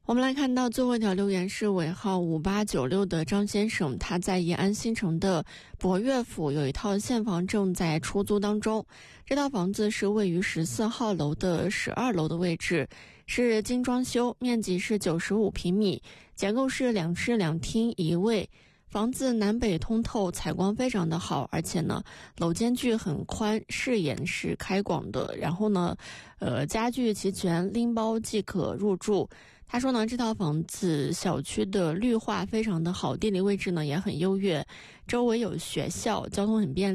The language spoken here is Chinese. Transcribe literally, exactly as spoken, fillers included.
我们来看到最后一条留言是尾号五八九六的张先生，他在延安新城的博悦府有一套现房正在出租当中。这套房子是位于十四号楼的十二楼的位置，是精装修，面积是九十五平米，结构是两室两厅一卫。房子南北通透，采光非常的好，而且呢，楼间距很宽，视野是开广的。然后呢，呃，家具齐全，拎包即可入住。他说呢，这套房子小区的绿化非常的好，地理位置呢也很优越，周围有学校，交通很便利。